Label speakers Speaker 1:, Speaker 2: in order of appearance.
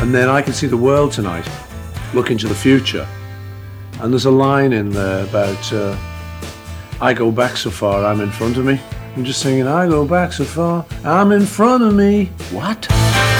Speaker 1: And then I can see the world tonight, look into the future. And there's a line in there about, I go back so far, I'm in front of me. I'm just singing, I go back so far, I'm in front of me. What?